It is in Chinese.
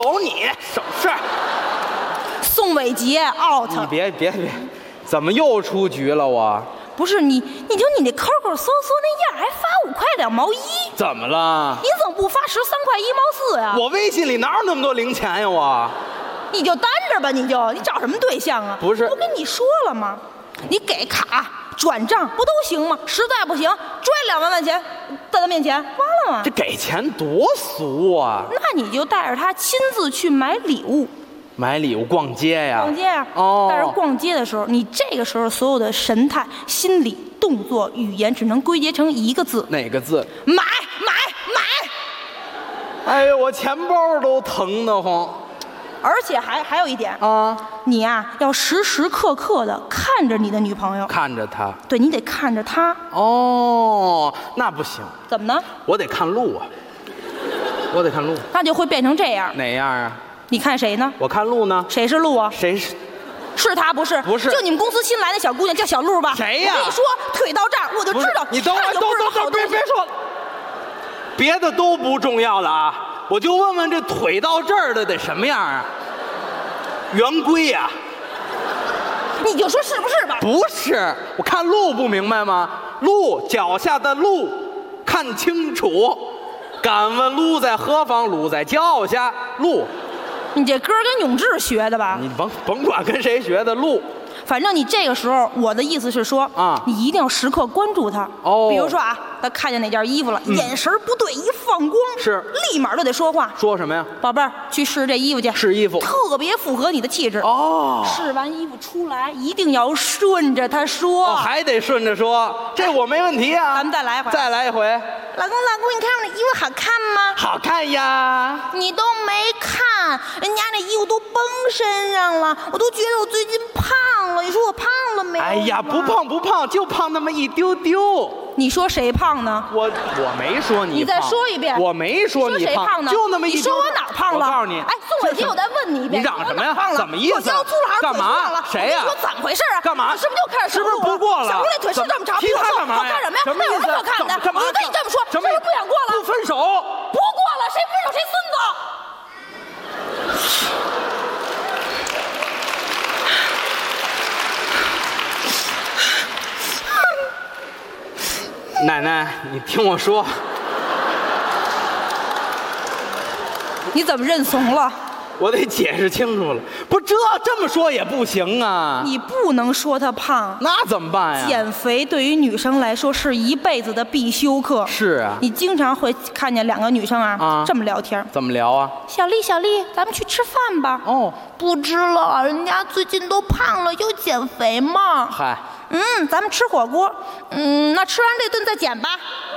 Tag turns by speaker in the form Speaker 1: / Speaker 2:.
Speaker 1: 有你省事儿。
Speaker 2: 宋伟杰 out。
Speaker 1: 你别，怎么又出局了我？
Speaker 2: 不是你就你那抠抠搜搜那样，还发5块2毛1，
Speaker 1: 怎么了？
Speaker 2: 你怎么不发13块1毛4呀？
Speaker 1: 我微信里哪有那么多零钱呀？我，
Speaker 2: 你就单着吧，你找什么对象啊？
Speaker 1: 不是，
Speaker 2: 我跟你说了吗？你给卡转账不都行吗？实在不行，拽2万块钱在他面前，完了吗？
Speaker 1: 这给钱多俗啊！
Speaker 2: 那你就带着他亲自去买礼物。
Speaker 1: 买礼物逛街呀？
Speaker 2: 逛街呀！
Speaker 1: 哦，
Speaker 2: 但是逛街的时候，你这个时候所有的神态、心理、动作、语言，只能归结成一个字。
Speaker 1: 哪个字？
Speaker 2: 买！
Speaker 1: 哎呦，我钱包都疼得慌。
Speaker 2: 而且还有一点
Speaker 1: 啊，
Speaker 2: 你呀要时时刻刻的看着你的女朋友，
Speaker 1: 看着她。
Speaker 2: 对，你得看着她。
Speaker 1: 哦，那不行。
Speaker 2: 怎么呢？
Speaker 1: 我得看路啊，我得看路。
Speaker 2: 那就会变成这样。
Speaker 1: 哪样啊？
Speaker 2: 你看谁呢？
Speaker 1: 我看路呢。
Speaker 2: 谁是路啊？
Speaker 1: 谁是？
Speaker 2: 是他不是？
Speaker 1: 不是。
Speaker 2: 就你们公司新来的小姑娘叫小鹿吧？
Speaker 1: 谁呀？
Speaker 2: 我跟你说，腿到这儿我就知道。
Speaker 1: 你等会儿，等，别说了，别的都不重要了啊！我就问问这腿到这儿的得什么样啊？圆规呀？
Speaker 2: 你就说是不是吧？
Speaker 1: 不是，我看路不明白吗？路，脚下的路，看清楚。敢问路在何方？路在脚下。路。
Speaker 2: 你这歌跟永志学的吧？
Speaker 1: 你甭管跟谁学的路。
Speaker 2: 反正你这个时候，我的意思是说
Speaker 1: 啊，
Speaker 2: 你一定要时刻关注他。
Speaker 1: 哦，
Speaker 2: 比如说啊，他看见哪件衣服了，眼神不对，一放光，
Speaker 1: 是
Speaker 2: 立马就得说话。
Speaker 1: 说什么呀？
Speaker 2: 宝贝儿，去试这衣服去。
Speaker 1: 试衣服，
Speaker 2: 特别符合你的气质。
Speaker 1: 哦，
Speaker 2: 试完衣服出来，一定要顺着他说。
Speaker 1: 哦，还得顺着说，这我没问题啊。
Speaker 2: 咱们再来一回。
Speaker 1: 再来一回。
Speaker 2: 老公，你看我这衣服好看吗？
Speaker 1: 好看呀。
Speaker 2: 你都没看，人家那衣服都绷身上了，我都觉得我最近胖了。你说我胖了没有？
Speaker 1: 哎呀，不胖，就胖那么一丢丢。
Speaker 2: 你说谁胖呢？
Speaker 1: 我没说你胖。
Speaker 2: 你再说一遍。
Speaker 1: 我没说你
Speaker 2: 谁胖呢？
Speaker 1: 就那么一丢丢。
Speaker 2: 你说我哪儿胖了？
Speaker 1: 我告诉你。
Speaker 2: 哎，宋伟杰，我再问你一遍。
Speaker 1: 你嚷什么呀？怎么意思？
Speaker 2: 我腰粗了还是
Speaker 1: 干嘛？谁呀？
Speaker 2: 你说怎么回事啊？
Speaker 1: 干嘛？
Speaker 2: 是不是就开始
Speaker 1: 是不是不过了？
Speaker 2: 小吴那腿是这么长，比我瘦，好看什么呀？
Speaker 1: 什么意思？
Speaker 2: 好看的。
Speaker 1: 干嘛？
Speaker 2: 我就跟你这么说，是不是不想过了？
Speaker 1: 不分手。
Speaker 2: 不过了，谁分手谁孙子。
Speaker 1: 奶奶，你听我说。
Speaker 2: 你怎么认怂了？
Speaker 1: 我得解释清楚了。不，这么说也不行啊。
Speaker 2: 你不能说她胖，
Speaker 1: 那怎么办呀？
Speaker 2: 减肥对于女生来说是一辈子的必修课。
Speaker 1: 是啊。
Speaker 2: 你经常会看见2个女生啊这么聊天。
Speaker 1: 怎么聊啊？
Speaker 2: 小丽，咱们去吃饭吧。
Speaker 1: 哦，
Speaker 2: 不吃了，人家最近都胖了，又减肥嘛。
Speaker 1: 嗨。
Speaker 2: 咱们吃火锅。那吃完这顿再减吧。